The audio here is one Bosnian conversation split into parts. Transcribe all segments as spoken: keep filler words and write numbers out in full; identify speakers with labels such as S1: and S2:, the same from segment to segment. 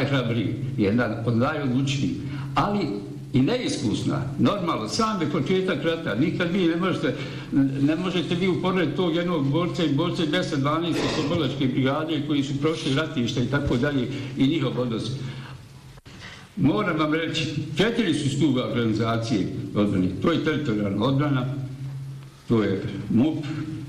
S1: najhrabriji, jedna od najodlučnijih, ali i neiskusna. Normalno, sam je početak rata. Nikad vi ne možete, ne možete vi uporediti tog jednog borca i borca deset dvanaest oslobodilačke brigade koji su prošli ratišta i tako dalje i njihov odnos. Moram vam reći, četiri su stuba organizacije odbrane. To je teritorijalna odbrana, to je M U P,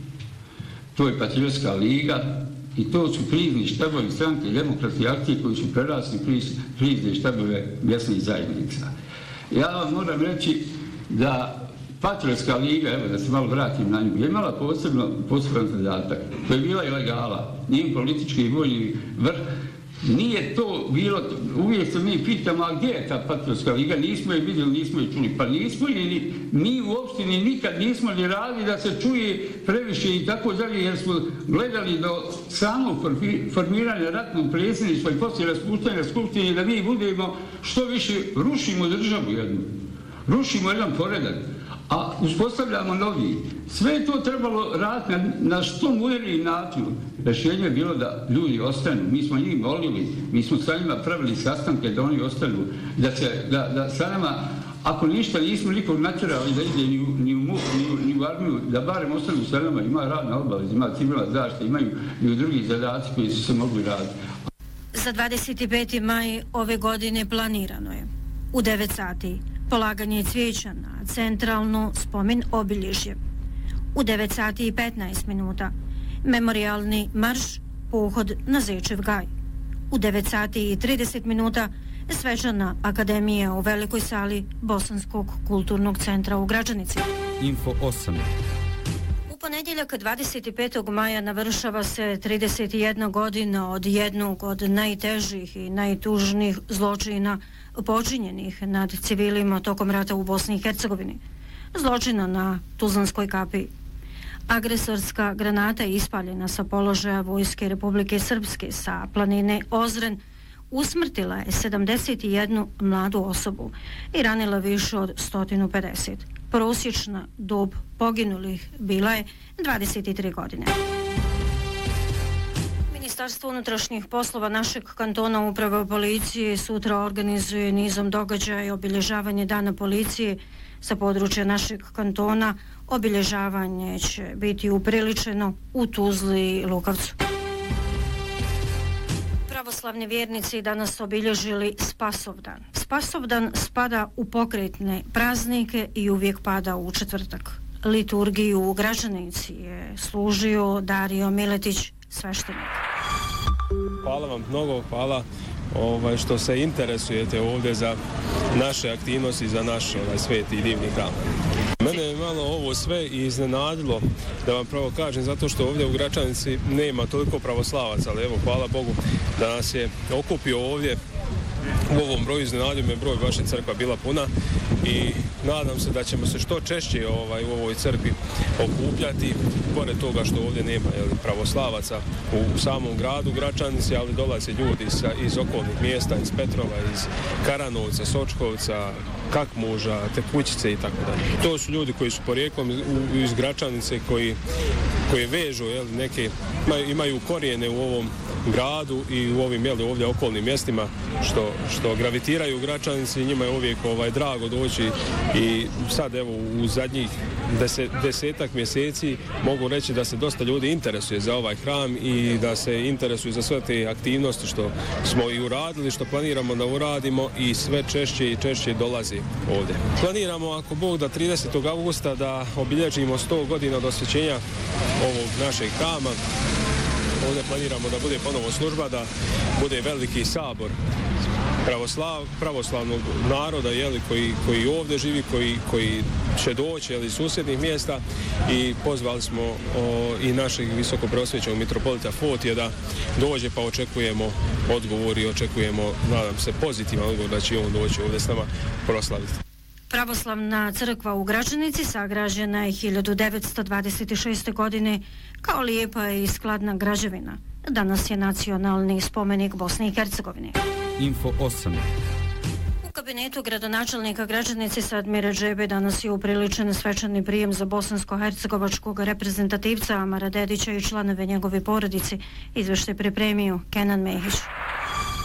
S1: to je Patriotska liga i to su krizni štabovi stranke demokratske akcije koji su prerasli krizni štabove mjesnih zajednica. Ja vam moram reći da Patriotska liga, evo da se malo vratim na nju, je imala posebno, poseban zadatak. To je bila ilegala, njen politički i vojni vrh. Nije to bilo, uvijek se mi pitamo, a gdje je ta Patriotska liga? Nismo je vidjeli, nismo je čuli. Pa nismo je, mi u opštini nikad nismo ni radili da se čuje previše i tako dalje, jer smo gledali do samog formiranja ratnog predsjedništva i poslije raspuštanja skupštine da mi budemo što više rušimo državu jednu. Rušimo jedan poredak, a uspostavljamo novi. Sve je to trebalo raditi na, na što mudriji način. Rešenje je bilo da ljudi ostanu. Mi smo njih molili, mi smo sa njima pravili sastanke da oni ostanu, da se, da, da sa nama, ako ništa nismo nikog natjerali da ide ni u, ni u M U P, ni u, ni u armiju, da barem ostanu sa nama, ima radna obaveza, ima civilna zaštita, imaju i u drugih zadaci koji su se mogli raditi.
S2: Za dvadeset peti maj ove godine planirano je u devet sati polaganje cvijeća na centralno spomen obilježje. U devet sati i petnaest minuta memorijalni marš, pohod na Zečev gaj. U devet sati i trideset minuta svečana akademija u velikoj sali Bosanskog kulturnog centra u Gračanici.
S3: Info osam.
S2: U ponedjeljak dvadeset petog maja navršava se trideset jedna godina od jednog od najtežih i najtužnijih zločina počinjenih nad civilima tokom rata u Bosni i Hercegovini. Zločina na Tuzlanskoj kapiji. Agresorska granata je ispaljena sa položaja Vojske Republike Srpske sa planine Ozren, usmrtila je sedamdeset jednu mladu osobu i ranila više od sto pedeset. Prosječna dob poginulih bila je dvadeset tri godine. Ministarstvo unutrašnjih poslova našeg kantona uprave policije sutra organizuje nizom događaja i obilježavanje dana policije sa područja našeg kantona. Obilježavanje će biti upriličeno u Tuzli i Lukavcu. Pravoslavni vjernici danas obilježili Spasovdan. Spasovdan spada u pokretne praznike i uvijek pada u četvrtak. Liturgiju u Gračanici je služio Dario Miletić, sveštenik.
S4: Hvala vam mnogo, hvala ovaj, što se interesujete ovdje za naše aktivnosti, za naš ovaj, sveti i divni hram. Mene je malo ovo sve iznenadilo, da vam pravo kažem, zato što ovdje u Gračanici nema toliko pravoslavaca, ali evo, hvala Bogu da nas je okupio ovdje u ovom broju. Iznenadio me broj, vaša crkva bila puna i nadam se da ćemo se što češće ovaj, u ovoj crkvi okupljati, pored toga što ovdje nema jel, pravoslavaca u samom gradu Gračanici, ali dolaze ljudi sa, iz okolnih mjesta, iz Petrova, iz Karanovca, Sočkovca, Kakmuža, Tekućice i tako dalje. To su ljudi koji su porijeklom iz Gračanice, koji, koji vežu jel, neke, imaju korijene u ovom gradu i u ovim jel, ovdje okolnim mjestima što, što gravitiraju u Gračanici. Njima je uvijek ovaj, drago doći i sad evo u zadnjih deset, desetak mjeseci mogu reći da se dosta ljudi interesuje za ovaj hram i da se interesuju za sve te aktivnosti što smo i uradili, što planiramo da uradimo i sve češće i češće dolazi ovdje. Planiramo, ako Bog da, tridesetog augusta da obilježimo sto godina od osvećenja ovog našeg hrama. Ovdje planiramo da bude ponovo služba, da bude veliki sabor pravoslav, pravoslavnog naroda jeli, koji, koji ovdje živi, koji, koji će doći jeli, iz susjednih mjesta i pozvali smo o, i našeg visokopreosvećenog mitropolita Fotija da dođe, pa očekujemo odgovor i očekujemo, nadam se, pozitivan odgovor da će on doći ovdje s nama proslaviti.
S2: Pravoslavna crkva u Gračanici sagrađena je hiljadu devetsto dvadeset šeste. godine kao lijepa i skladna građevina. Danas je nacionalni spomenik Bosne i Hercegovine.
S3: Info osam.
S2: U kabinetu gradonačelnika Gračanice Sadmira Džebe danas je upriličen svečani prijem za bosansko-hercegovačkog reprezentativca Amara Dedića i članove njegove porodice. Izveštaj pripremio Kenan Mehić.